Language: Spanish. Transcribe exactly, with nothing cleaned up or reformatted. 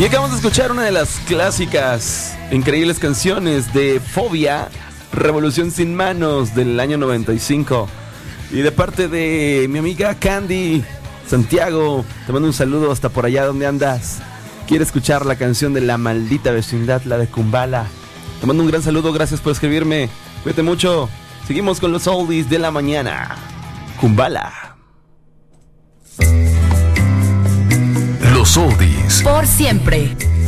Y acabamos de escuchar una de las clásicas, increíbles canciones de Fobia, Revolución sin manos, del año noventa y cinco. Y de parte de mi amiga Candy Santiago, te mando un saludo hasta por allá donde andas. Quiere escuchar la canción de La Maldita Vecindad, la de Kumbala. Te mando un gran saludo, gracias por escribirme. Cuídate mucho. Seguimos con los oldies de la mañana. Kumbala. Los oldies por siempre.